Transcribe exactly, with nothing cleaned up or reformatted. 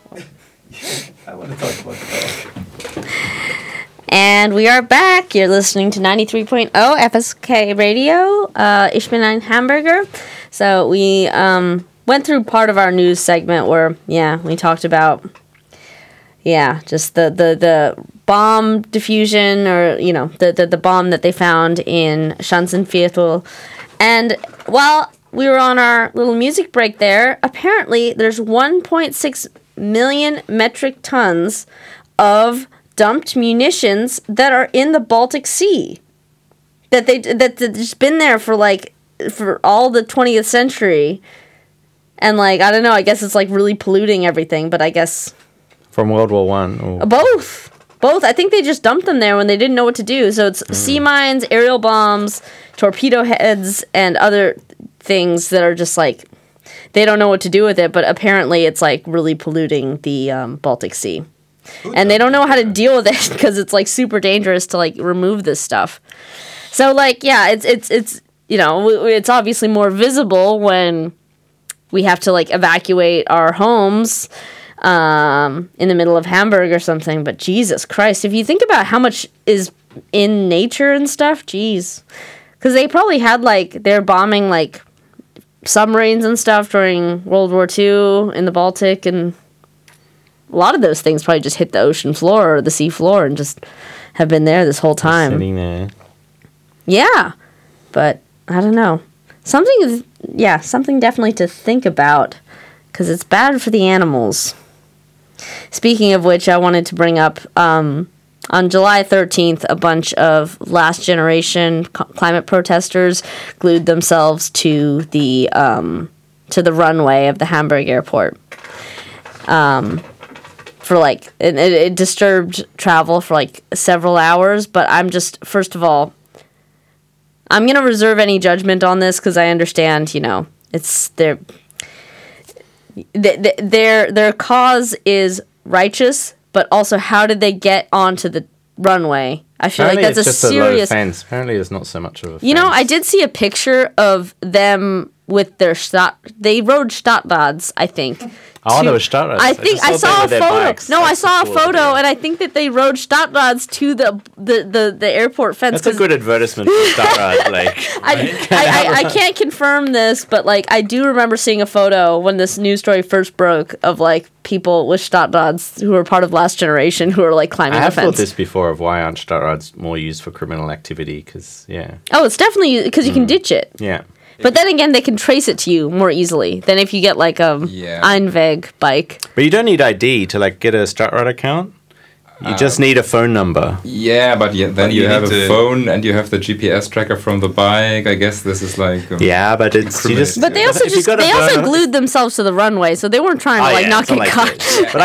I want to talk about the dog. And we are back. You're listening to ninety-three point oh F S K Radio. Uh, Ich bin ein Hamburger. So we um, went through part of our news segment where, yeah, we talked about, yeah, just the, the, the bomb diffusion or, you know, the, the, the bomb that they found in Schanzenviertel. And while we were on our little music break there, apparently there's one point six million metric tons of dumped munitions that are in the Baltic Sea. That they that that's just been there for like for all the twentieth century. And like I don't know, I guess it's like really polluting everything, but I guess from World War One or both. Both. I think they just dumped them there when they didn't know what to do. So it's mm. sea mines, aerial bombs, torpedo heads, and other things that are just like they don't know what to do with it, but apparently it's like really polluting the um, Baltic Sea. And they don't know how to deal with it because it's like super dangerous to like remove this stuff. So like yeah, it's it's it's you know, it's obviously more visible when we have to like evacuate our homes um, in the middle of Hamburg or something. But Jesus Christ, if you think about how much is in nature and stuff, geez, because they probably had like they're bombing like submarines and stuff during World War Two in the Baltic, and a lot of those things probably just hit the ocean floor or the sea floor and just have been there this whole time. Sitting there. Yeah, but I don't know. Something, yeah, something definitely to think about because it's bad for the animals. Speaking of which, I wanted to bring up um, on July thirteenth, a bunch of last generation climate protesters glued themselves to the um, to the runway of the Hamburg airport. Um, for like it, it disturbed travel for like several hours, but I'm just first of all, I'm gonna reserve any judgment on this because I understand, you know, it's their th- th- their their cause is righteous, but also how did they get onto the runway? I feel Apparently like that's it's a just serious. A low fence. Apparently, it's not so much of a fence. You know, I did see a picture of them with their Stadt. They rode Stadtrads, I think. Oh, to, there was Stadtrads. I think I, I saw a their photo. bikes. No, That's I saw a cool photo, idea. and I think that they rode Stadtrads to the the, the, the airport fence. That's a good advertisement for Stadtrad. Like, I, I, I, I can't confirm this, but like I do remember seeing a photo when this news story first broke of like people with Stadtrads who were part of Last Generation who were like climbing I the have fence. thought this before of why aren't Stadtrads more used for criminal activity? Because yeah, Oh, it's definitely because you can ditch it. yeah. But then again, they can trace it to you more easily than if you get like a Yeah. Einweg bike. But you don't need I D to like get a Stadtrad account. You Uh, just need a phone number. Yeah, but yeah, then But you, you have a need to- phone and you have the G P S tracker from the bike. I guess this is like um, Yeah, but it's you just. But they also if you just got a they also phone- glued themselves to the runway, so they weren't trying to Oh, like yeah, not it's not get like caught. this. But